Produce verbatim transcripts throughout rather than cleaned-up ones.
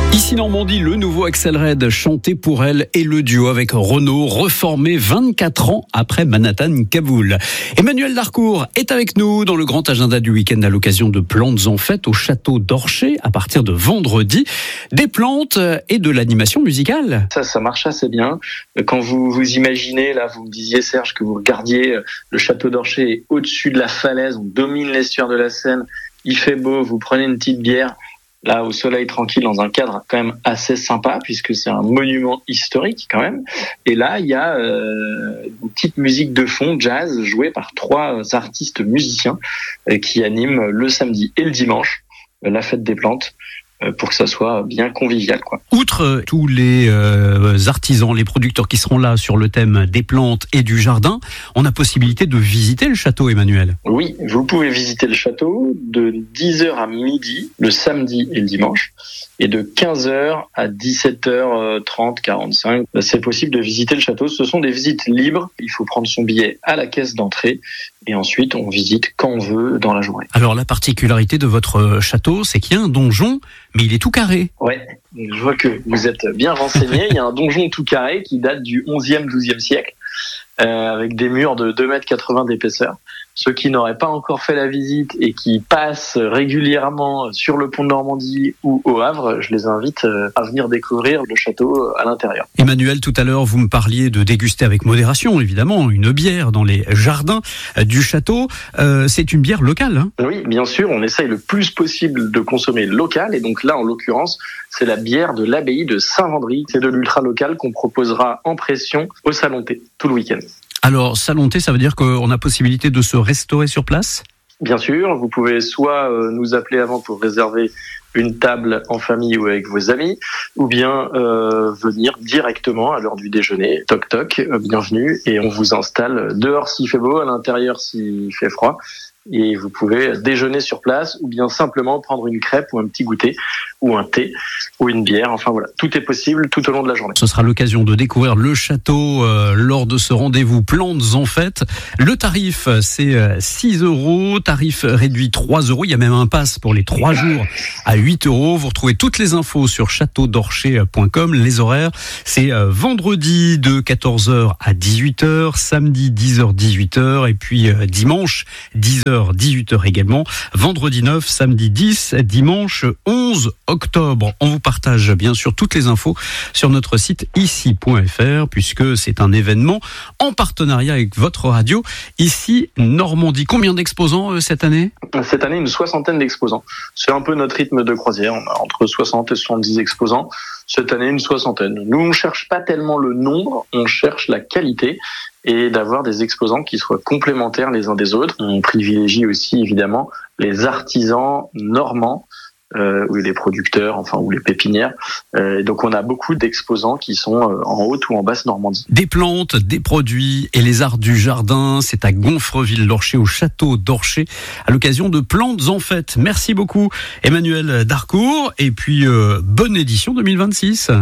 Ici Normandie, le nouveau Axel Red, chanté pour elle, et le duo avec Renaud, reformé vingt-quatre ans après Manhattan Kaboul. Emmanuel Darcourt est avec nous dans le grand agenda du week-end à l'occasion de Plantes en Fête au château d'Orcher à partir de vendredi. Des plantes et de l'animation musicale. Ça, ça marche assez bien. Quand vous vous imaginez, là, vous me disiez Serge que vous regardiez le château d'Orcher au-dessus de la falaise, on domine l'estuaire de la Seine, il fait beau, vous prenez une petite bière, là au soleil tranquille dans un cadre quand même assez sympa puisque c'est un monument historique quand même. Et là il y a euh, une petite musique de fond jazz jouée par trois artistes musiciens euh, qui animent le samedi et le dimanche euh, la fête des plantes euh, pour que ça soit bien convivial, quoi. Outre euh, tous les euh, artisans, les producteurs qui seront là sur le thème des plantes et du jardin, on a possibilité de visiter le château, Emmanuel. Oui, vous pouvez visiter le château de dix heures à midi, le samedi et le dimanche, et de quinze heures à dix-sept heures trente, quarante-cinq. C'est possible de visiter le château. Ce sont des visites libres. Il faut prendre son billet à la caisse d'entrée, et ensuite on visite quand on veut dans la journée. Alors la particularité de votre château, c'est qu'il y a un donjon, mais il est tout carré. Ouais, je vois que vous êtes bien renseigné. Il y a un donjon tout carré qui date du onzième, douzième siècle, euh, avec des murs de deux mètres quatre-vingts d'épaisseur. Ceux qui n'auraient pas encore fait la visite et qui passent régulièrement sur le pont de Normandie ou au Havre, je les invite à venir découvrir le château à l'intérieur. Emmanuel, tout à l'heure, vous me parliez de déguster avec modération, évidemment, une bière dans les jardins du château. Euh, c'est une bière locale, hein ? Oui, bien sûr, on essaye le plus possible de consommer local. Et donc là, en l'occurrence, c'est la bière de l'abbaye de Saint-Vendry. C'est de l'ultra local qu'on proposera en pression au Salon Thé tout le week-end. Alors, Salon Thé, ça veut dire qu'on a possibilité de se restaurer sur place ? Bien sûr, vous pouvez soit nous appeler avant pour réserver une table en famille ou avec vos amis, ou bien euh, venir directement à l'heure du déjeuner. Toc toc, euh, bienvenue, et on vous installe dehors s'il fait beau, à l'intérieur s'il fait froid. Et vous pouvez déjeuner sur place ou bien simplement prendre une crêpe ou un petit goûter ou un thé ou une bière. Enfin voilà, tout est possible tout au long de la journée. Ce sera l'occasion de découvrir le château euh, lors de ce rendez-vous Plantes en Fête. Le tarif, c'est euh, six euros, tarif réduit trois euros. Il y a même un pass pour les trois jours à huit euros. Vous retrouvez toutes les infos sur château d'orcher point com. Les horaires, c'est euh, vendredi de quatorze heures à dix-huit heures, samedi dix heures dix-huit heures et puis euh, dimanche dix heures dix-huit heures également. Vendredi neuf, samedi dix, dimanche onze octobre. On vous partage bien sûr toutes les infos sur notre site ici point f r puisque c'est un événement en partenariat avec votre radio Ici Normandie. Combien d'exposants euh, cette année ? Cette année, une soixantaine d'exposants. C'est un peu notre rythme de croisière. On a entre soixante et soixante-dix exposants. Cette année, une soixantaine. Nous, on cherche pas tellement le nombre, on cherche la qualité et d'avoir des exposants qui soient complémentaires les uns des autres. On privilégie aussi évidemment les artisans normands euh, ou les producteurs, enfin ou les pépinières. Euh, et donc on a beaucoup d'exposants qui sont euh, en haute ou en basse Normandie. Des plantes, des produits et les arts du jardin, c'est à Gonfreville-l'Orcher au château d'Orcher à l'occasion de Plantes en Fête. Merci beaucoup Emmanuel Darcourt et puis euh, bonne édition deux mille vingt-six.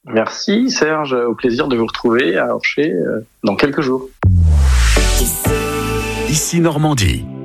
Merci Serge, au plaisir de vous retrouver à Orcher euh, dans quelques jours. Ici Normandie.